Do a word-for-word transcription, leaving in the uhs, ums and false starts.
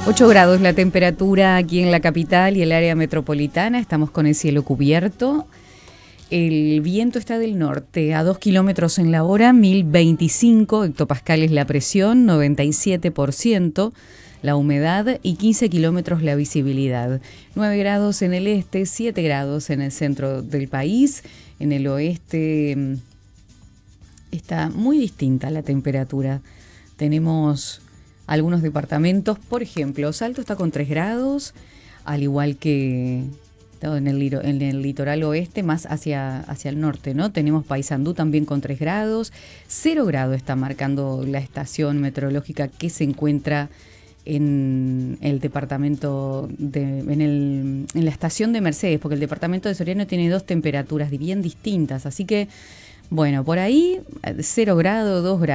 ocho grados la temperatura aquí en la capital y el área metropolitana. Estamos con el cielo cubierto. El viento está del norte a dos kilómetros en la hora, mil veinticinco hectopascales la presión, noventa y siete por ciento la humedad y quince kilómetros la visibilidad. nueve grados en el este, siete grados en el centro del país. En el oeste está muy distinta la temperatura. Tenemos algunos departamentos, por ejemplo, Salto está con tres grados, al igual que en el, en el litoral oeste, más hacia, hacia el norte, ¿no? Tenemos Paysandú también con tres grados, cero grado está marcando la estación meteorológica que se encuentra en el departamento, de, en, el, en la estación de Mercedes, porque el departamento de Soriano tiene dos temperaturas bien distintas, así que, bueno, por ahí cero grado, dos grados.